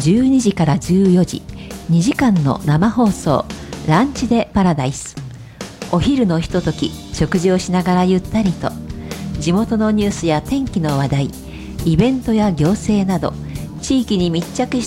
12時から14時、2時間の生放送、ランチでパラダイス。お昼のひととき、食事をしながらゆったりと、地元のニュースや天気の話題、イベントや行政など、地域に密着した